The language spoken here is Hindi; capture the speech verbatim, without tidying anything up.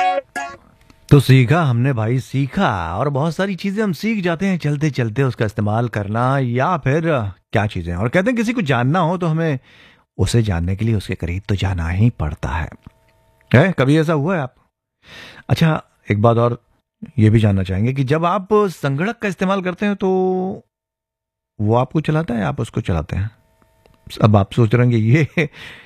तो सीखा हमने भाई, सीखा। और बहुत सारी चीजें हम सीख जाते हैं चलते चलते, उसका इस्तेमाल करना या फिर अ, क्या चीजें। और कहते हैं किसी को जानना हो तो हमें उसे जानने के लिए उसके करीब तो जाना ही पड़ता है। है कभी ऐसा हुआ है आप? अच्छा, एक बात और ये भी जानना चाहेंगे कि जब आप संगणक का इस्तेमाल करते हैं तो वो आपको चलाता है, आप उसको चलाते हैं? अब आप सोच रहे होंगे ये